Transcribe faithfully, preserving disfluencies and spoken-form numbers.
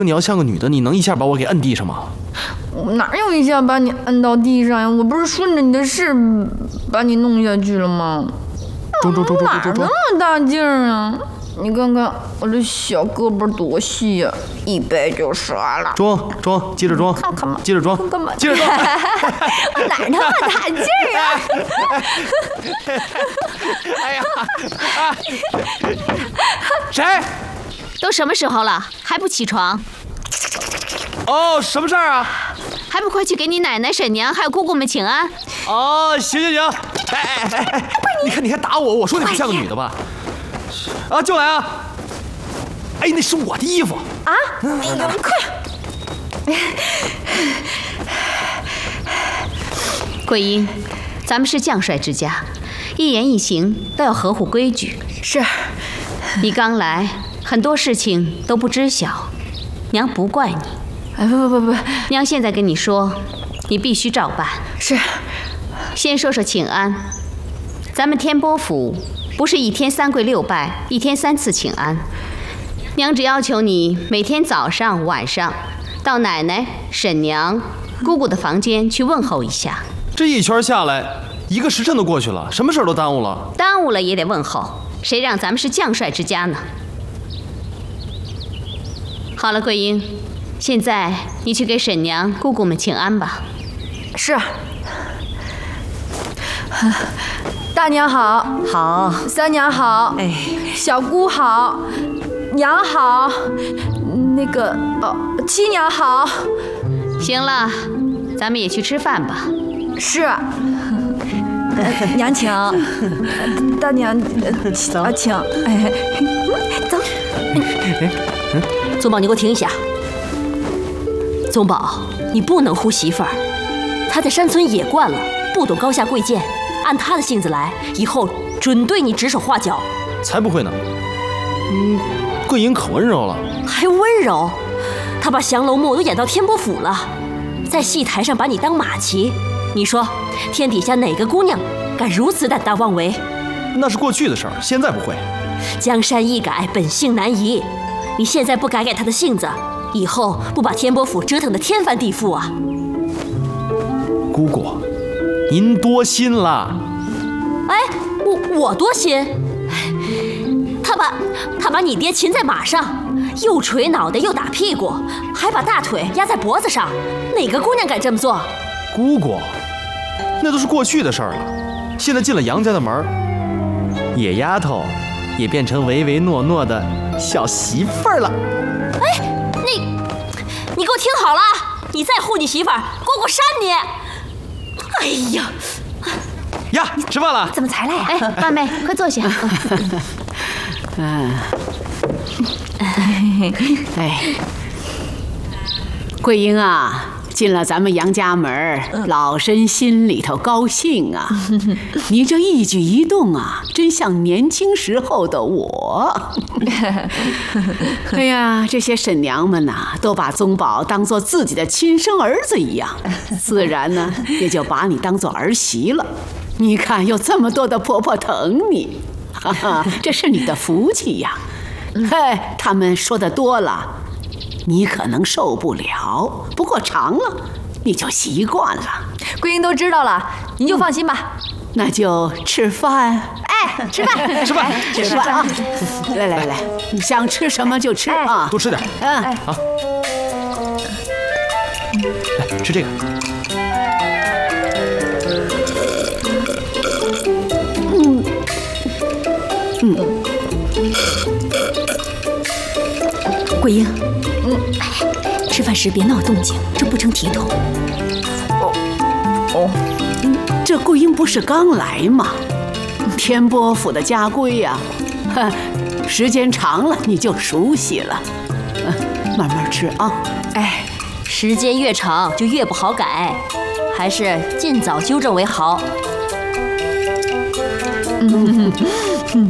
你要像个女的，你能一下把我给摁地上吗？ 我哪有一下把你摁到地上呀？我不是顺着你的势把你弄下去了吗？ 中中中中中中， 哪那么大劲儿啊？你看看我这小胳膊多细呀、啊，一掰就折了。 装装，接着装， 看看嘛， 接着装， 干嘛？ 接着装。 我哪那么大劲儿啊？ 哎呀！谁？ 都什么时候了，还不起床？ 哦，什么事儿啊？ 还不快去给你奶奶、婶娘还有姑姑们请安？ 哦，行行行。哎哎哎哎，你看你还打我，我说你不像个女的吧？啊，就来啊！哎，那是我的衣服啊！哎呦，快！ 桂英，咱们是将帅之家，一言一行都要合乎规矩。 是。 你刚来，很多事情都不知晓，娘不怪你。 哎，不不不不， 娘现在跟你说，你必须照办。 是。 先说说请安，咱们天波府不是一天三跪六拜，一天三次请安。娘只要求你每天早上、晚上到奶奶、婶娘、姑姑的房间去问候一下。 这一圈下来，一个时辰都过去了，什么事儿都耽误了。 耽误了也得问候，谁让咱们是将帅之家呢？好了，桂英，现在你去给婶娘、姑姑们请安吧。 是。大娘好， 好； 三娘好， 哎， 小姑好，娘好，那个哦，七娘好。 行了，咱们也去吃饭吧。 是。呃、娘请，大娘走啊请，哎，走。 宗宝，你给我停一下。宗宝，你不能唬媳妇儿，她在山村野惯了，不懂高下贵贱。按他的性子来，以后准对你指手画脚。 才不会呢。嗯，桂英可温柔了。 还温柔？他把降龙墨都演到天波府了，在戏台上把你当马骑。你说，天底下哪个姑娘敢如此胆大妄为？ 那是过去的事儿，现在不会。 江山易改，本性难移。你现在不改改他的性子，以后不把天波府折腾得天翻地覆啊！ 姑姑。您多心了。 哎，我我多心？他把他把你爹擒在马上，又捶脑袋又打屁股，还把大腿压在脖子上，哪个姑娘敢这么做？ 姑姑，那都是过去的事儿了。现在进了杨家的门，野丫头也变成唯唯诺诺的小媳妇儿了。 哎，你你给我听好了，你再护你媳妇儿，姑姑扇你！哎呀， 呀，吃饭了？ 怎么才来呀？ 哎，八妹，快坐下。 嗯，哎，桂英啊，进了咱们杨家门，老身心里头高兴啊。你这一举一动啊，真像年轻时候的我。哎呀，这些婶娘们呐、啊，都把宗宝当作自己的亲生儿子一样，自然呢也就把你当作儿媳了。你看，有这么多的婆婆疼你，哈哈，这是你的福气呀。哎，他们说的多了，你可能受不了，不过尝了你就习惯了。 桂英都知道了，您就放心吧。 那就吃饭。 哎，吃饭， 吃饭， 吃饭啊！来来来，你想吃什么就吃啊， 多吃点。 嗯， 好。来吃这个。 嗯嗯。 桂英，嗯，吃饭时别闹动静，这不成体统。 哦哦，这桂英不是刚来吗？天波府的家规呀、啊，时间长了你就熟悉了。嗯，慢慢吃啊。 哎，时间越长就越不好改，还是尽早纠正为好。 嗯。